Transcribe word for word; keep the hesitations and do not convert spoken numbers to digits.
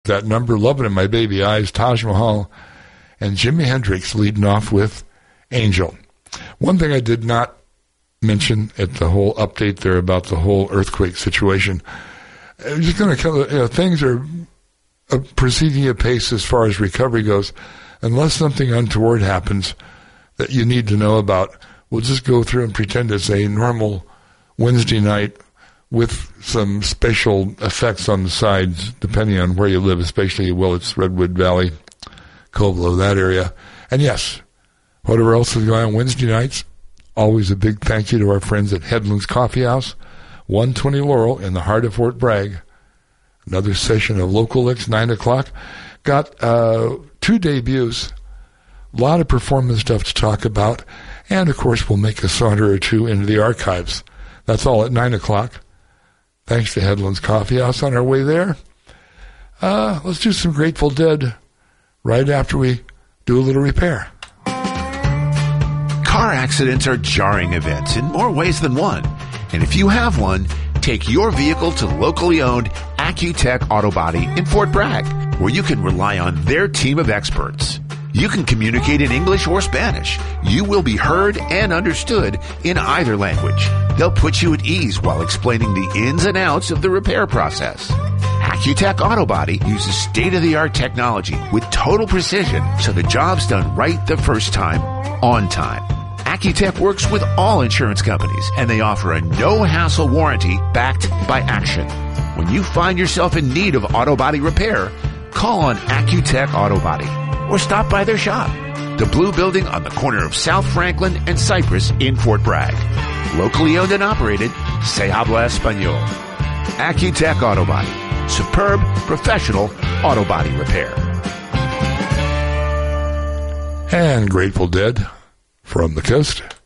that number. Loving in My Baby Eyes, Taj Mahal, and Jimi Hendrix leading off with Angel. One thing I did not mention at the whole update there about the whole earthquake situation, I'm just going to tell you, you know, things are uh, proceeding at pace as far as recovery goes. Unless something untoward happens that you need to know about, we'll just go through and pretend it's a normal Wednesday night with some special effects on the sides, depending on where you live, especially, well, it's Redwood Valley, Covelo, that area. And yes, whatever else is going on Wednesday nights, always a big thank you to our friends at Headlands Coffee House, one twenty Laurel in the heart of Fort Bragg. Another session of Local Licks, nine o'clock. Got uh, two debuts, a lot of performance stuff to talk about, and, of course, we'll make a saunter or two into the archives. That's all at nine o'clock. Thanks to Headlands Coffee House. On our way there, uh, let's do some Grateful Dead right after we do a little repair. Car accidents are jarring events in more ways than one. And if you have one, take your vehicle to locally owned Accutech Auto Body in Fort Bragg, where you can rely on their team of experts. You can communicate in English or Spanish. You will be heard and understood in either language. They'll put you at ease while explaining the ins and outs of the repair process. Accutech Auto Body uses state-of-the-art technology with total precision, so the job's done right the first time, on time. Accutech works with all insurance companies, and they offer a no-hassle warranty backed by action. When you find yourself in need of auto body repair, call on Accutech Auto Body or stop by their shop, the blue building on the corner of South Franklin and Cypress in Fort Bragg. Locally owned and operated, Se Habla Español. Accutech Auto Body. Superb, professional auto body repair. And Grateful Dead from the coast.